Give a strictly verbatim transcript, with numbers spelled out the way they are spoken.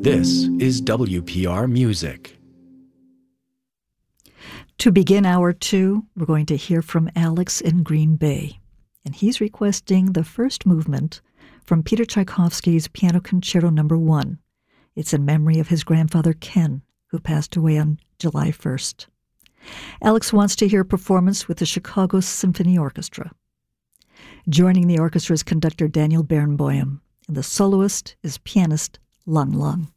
This is W P R Music. To begin hour two, we're going to hear from Alex in Green Bay, and he's requesting the first movement from Peter Tchaikovsky's Piano Concerto Number One. It's in memory of his grandfather Ken, who passed away on July first. Alex wants to hear a performance with the Chicago Symphony Orchestra. Joining the orchestra is conductor Daniel Barenboim, and the soloist is pianist Lang Lang.